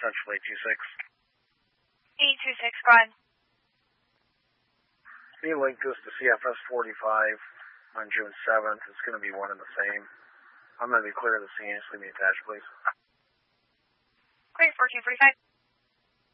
Central 826. 826, go ahead. Can you link this to CFS 45 on June 7th? It's going to be one and the same. I'm going to be clear of the scene. Just leave me attached, please. Great, 1445.